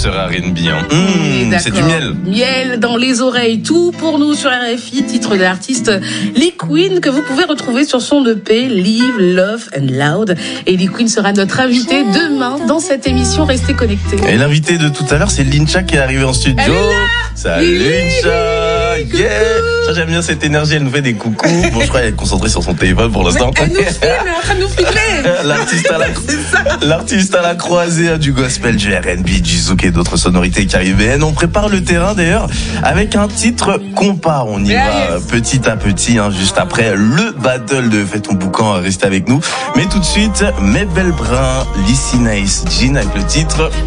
douceur R&B. C'est du miel. Miel dans les oreilles, tout pour nous sur RFI, titre de l'artiste Lee Queen que vous pouvez retrouver sur son EP Live, Love and Loud. Et Lee Queen sera notre invité demain dans cette émission. Restez connectés. Et l'invité de tout à l'heure, c'est Lincha qui est arrivée en studio. Elle est là. Salut Lincha. Yeah. Ça, j'aime bien cette énergie, elle nous fait des coucous. Bon, je crois qu'elle est concentrée sur son téléphone pour l'instant. Elle nous filme, elle est en train de nous filmer. L'artiste à la croisée du gospel, du R&B, du zouk et d'autres sonorités caribéennes. On prépare le terrain d'ailleurs avec un titre compare. On y va petit à petit, juste après le battle de Fais ton boucan. Restez avec nous. Mais tout de suite, Mes Belles Brins, Lissy Nice Jean avec le titre